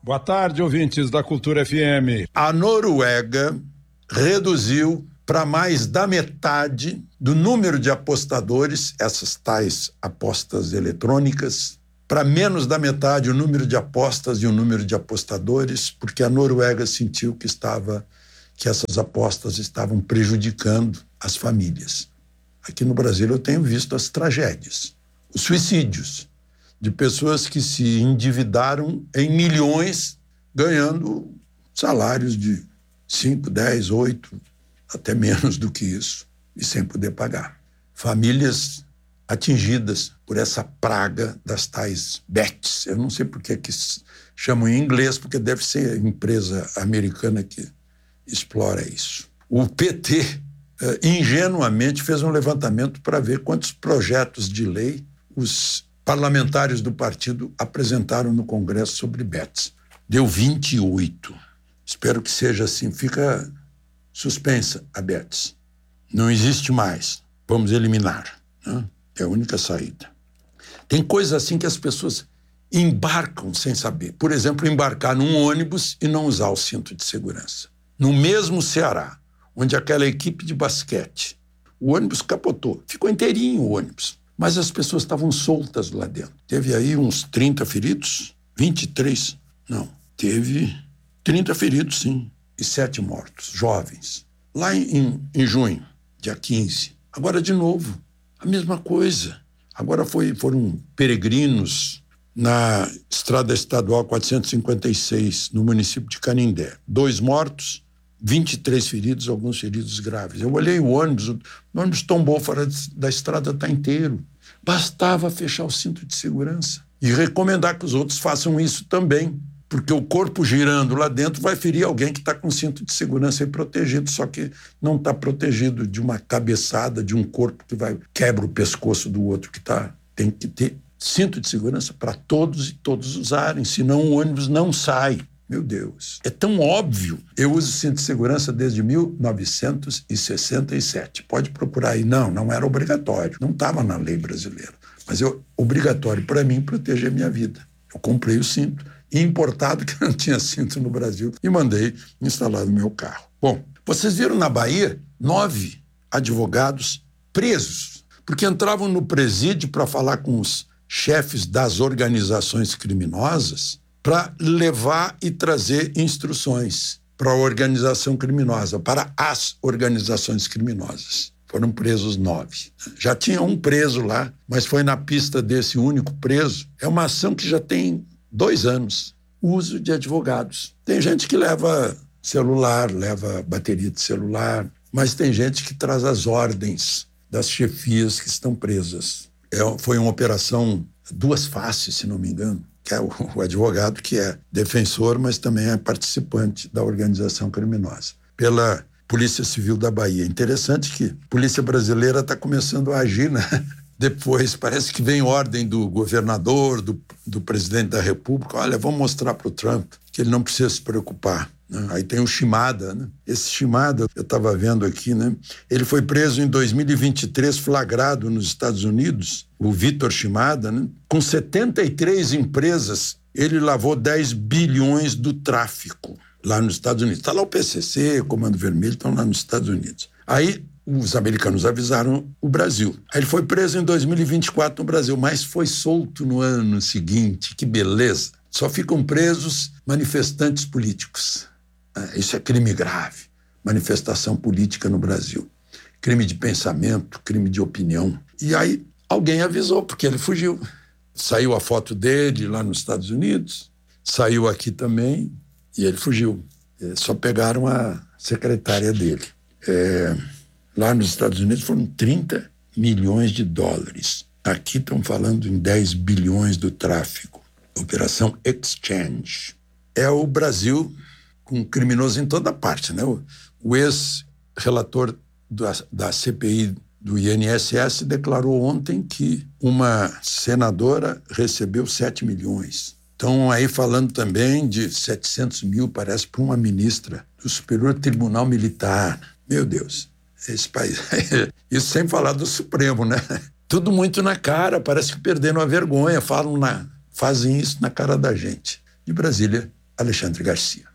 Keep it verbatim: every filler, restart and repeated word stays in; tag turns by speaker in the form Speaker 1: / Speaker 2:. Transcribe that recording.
Speaker 1: Boa tarde, ouvintes da Cultura F M.
Speaker 2: A Noruega reduziu para mais da metade do número de apostadores, essas tais apostas eletrônicas, para menos da metade o número de apostas e o número de apostadores, porque a Noruega sentiu que estava, que essas apostas estavam prejudicando as famílias. Aqui no Brasil eu tenho visto as tragédias, os suicídios de pessoas que se endividaram em milhões, ganhando salários de cinco, dez, oito, até menos do que isso, e sem poder pagar. Famílias atingidas por essa praga das tais bets. Eu não sei por que que chamam em inglês, porque deve ser a empresa americana que explora isso. O P T, eh, ingenuamente, fez um levantamento para ver quantos projetos de lei os parlamentares do partido apresentaram no Congresso sobre bets. Deu vinte e oito. Espero que seja assim. Fica suspensa a bets. Não existe mais. Vamos eliminar, né? É a única saída. Tem coisas assim que as pessoas embarcam sem saber. Por exemplo, embarcar num ônibus e não usar o cinto de segurança. No mesmo Ceará, onde aquela equipe de basquete, o ônibus capotou. Ficou inteirinho o ônibus. Mas as pessoas estavam soltas lá dentro. Teve aí uns trinta feridos, vinte e três. Não, teve trinta feridos, sim, e sete mortos, jovens. Lá em, em junho, dia quinze. Agora, de novo, a mesma coisa. Agora foi, foram peregrinos na estrada estadual quatrocentos e cinquenta e seis, no município de Canindé. Dois mortos, vinte e três feridos, alguns feridos graves. Eu olhei o ônibus, o ônibus tombou fora da estrada, está inteiro. Bastava fechar o cinto de segurança e recomendar que os outros façam isso também, porque o corpo girando lá dentro vai ferir alguém que está com cinto de segurança e protegido, só que não está protegido de uma cabeçada, de um corpo que vai quebra o pescoço do outro que está. Tem que ter cinto de segurança para todos e todos usarem, senão o ônibus não sai. Meu Deus, é tão óbvio. Eu uso cinto de segurança desde mil novecentos e sessenta e sete. Pode procurar aí. Não, não era obrigatório. Não estava na lei brasileira. Mas é obrigatório para mim proteger a minha vida. Eu comprei o cinto, importado, que não tinha cinto no Brasil, e mandei instalar no meu carro. Bom, vocês viram na Bahia nove advogados presos, porque entravam no presídio para falar com os chefes das organizações criminosas para levar e trazer instruções para a organização criminosa, para as organizações criminosas. Foram presos nove. Já tinha um preso lá, mas foi na pista desse único preso. É uma ação que já tem dois anos. Uso de advogados. Tem gente que leva celular, leva bateria de celular, mas tem gente que traz as ordens das chefias que estão presas. É, foi uma operação duas faces, se não me engano, que é o, o advogado que é defensor, mas também é participante da organização criminosa, pela Polícia Civil da Bahia. Interessante que a polícia brasileira está começando a agir, né? Depois, parece que vem ordem do governador, do, do presidente da República. Olha, vamos mostrar para o Trump que ele não precisa se preocupar, né? Aí tem o Shimada, né? Esse Shimada, eu estava vendo aqui, né? Ele foi preso em dois mil e vinte e três, flagrado nos Estados Unidos, o Vitor Shimada, né? Com setenta e três empresas, ele lavou dez bilhões do tráfico lá nos Estados Unidos. Está lá o P C C, o Comando Vermelho, estão lá nos Estados Unidos. Aí os americanos avisaram o Brasil. Aí ele foi preso em dois mil e vinte e quatro no Brasil, mas foi solto no ano seguinte. Que beleza! Só ficam presos manifestantes políticos. Isso é crime grave. Manifestação política no Brasil. Crime de pensamento, crime de opinião. E aí alguém avisou, porque ele fugiu. Saiu a foto dele lá nos Estados Unidos, saiu aqui também, e ele fugiu. Só pegaram a secretária dele. É... Lá nos Estados Unidos foram trinta milhões de dólares. Aqui estão falando em dez bilhões do tráfico. Operação Exchange. É o Brasil com criminoso em toda parte, né? O, o ex-relator da, da C P I do I N S S declarou ontem que uma senadora recebeu sete milhões. Estão aí falando também de setecentos mil, parece, para uma ministra do Superior Tribunal Militar. Meu Deus. Esse país. Isso sem falar do Supremo, né? Tudo muito na cara, parece que perderam a vergonha, falam na, fazem isso na cara da gente. De Brasília, Alexandre Garcia.